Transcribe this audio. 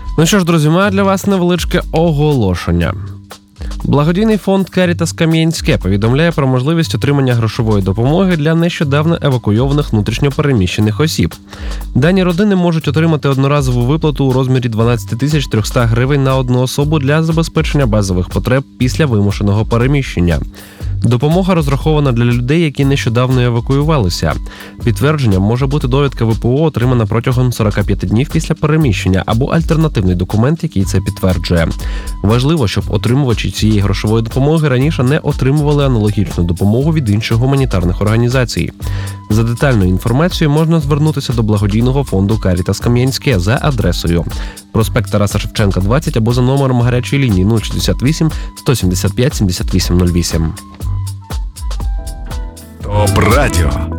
Ну що ж, друзі, маю для вас невеличке оголошення. Благодійний фонд Caritas Кам'янське повідомляє про можливість отримання грошової допомоги для нещодавно евакуйованих внутрішньо переміщених осіб. Дані родини можуть отримати одноразову виплату у розмірі 12 300 гривень на одну особу для забезпечення базових потреб після вимушеного переміщення. Допомога розрахована для людей, які нещодавно евакуювалися. Підтвердженням може бути довідка ВПО, отримана протягом 45 днів після переміщення, або альтернативний документ, який це підтверджує. Важливо, щоб отримувачі цієї грошової допомоги раніше не отримували аналогічну допомогу від інших гуманітарних організацій. За детальною інформацією можна звернутися до благодійного фонду Caritas Кам'янське за адресою проспект Тараса Шевченка, 20 або за номером гарячої лінії 068 175 7808. ТОП Радіо.